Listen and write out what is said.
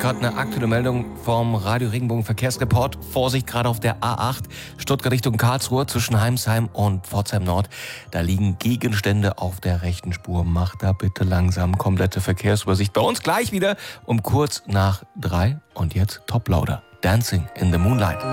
gerade eine aktuelle Meldung vom Radio Regenbogen Verkehrsreport. Vorsicht, gerade auf der A8 Stuttgart Richtung Karlsruhe zwischen Heimsheim und Pforzheim Nord. Da liegen Gegenstände auf der rechten Spur. Macht da bitte langsam komplette Verkehrsübersicht. Bei uns gleich wieder um kurz nach 3. Und jetzt Top Lauder. Dancing in the Moonlight.